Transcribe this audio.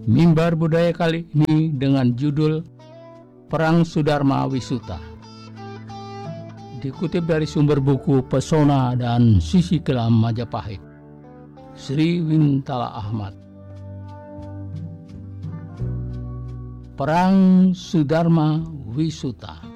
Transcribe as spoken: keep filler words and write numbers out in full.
Mimbar budaya kali ini dengan judul Perang Sudarma Wisuta. Dikutip dari sumber buku Pesona dan Sisi Kelam Majapahit, Sri Wintala Ahmad. Perang Sudarma Wisuta.